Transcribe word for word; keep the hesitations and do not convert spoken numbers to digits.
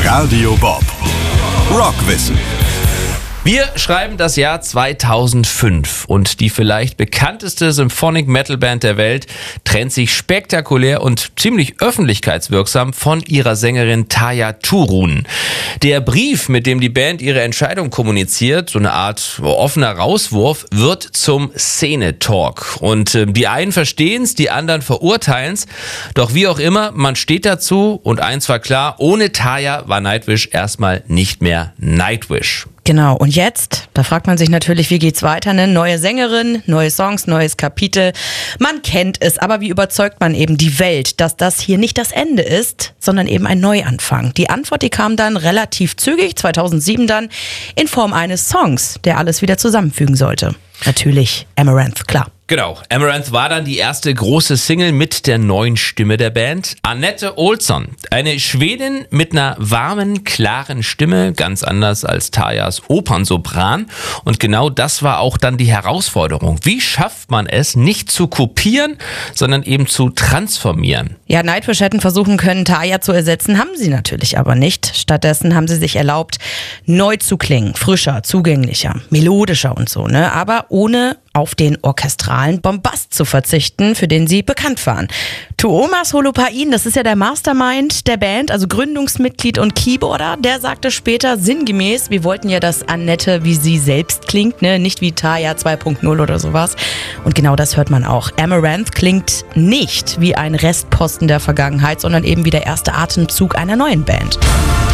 Radio Bob. Rockwissen. Wir schreiben das Jahr zweitausendfünf und die vielleicht bekannteste Symphonic Metal Band der Welt trennt sich spektakulär und ziemlich öffentlichkeitswirksam von ihrer Sängerin Tarja Turunen. Der Brief, mit dem die Band ihre Entscheidung kommuniziert, so eine Art offener Rauswurf, wird zum Szene-Talk. Und äh, die einen verstehen's, die anderen verurteilen's. Doch wie auch immer, man steht dazu und eins war klar, ohne Tarja war Nightwish erstmal nicht mehr Nightwish. Genau, und jetzt, da fragt man sich natürlich, wie geht's weiter, ne? Neue Sängerin, neue Songs, neues Kapitel. Man kennt es, aber wie überzeugt man eben die Welt, dass das hier nicht das Ende ist, sondern eben ein Neuanfang? Die Antwort, die kam dann relativ zügig, zweitausendsieben dann, in Form eines Songs, der alles wieder zusammenfügen sollte. Natürlich Amaranth, klar. Genau, Amaranth war dann die erste große Single mit der neuen Stimme der Band. Anette Olsson, eine Schwedin mit einer warmen, klaren Stimme, ganz anders als Tarjas Opernsopran. Und genau das war auch dann die Herausforderung. Wie schafft man es, nicht zu kopieren, sondern eben zu transformieren? Ja, Nightwish hätten versuchen können, Tarja zu ersetzen, haben sie natürlich aber nicht. Stattdessen haben sie sich erlaubt, neu zu klingen, frischer, zugänglicher, melodischer und so, ne? Aber ohne auf den orchestralen Bombast zu verzichten, für den sie bekannt waren. Tuomas Holopainen, das ist ja der Mastermind der Band, also Gründungsmitglied und Keyboarder, der sagte später sinngemäß, wir wollten ja, dass Anette wie sie selbst klingt, ne? Nicht wie Tarja zwei Punkt null oder sowas. Und genau das hört man auch. Amaranth klingt nicht wie ein Restposten der Vergangenheit, sondern eben wie der erste Atemzug einer neuen Band.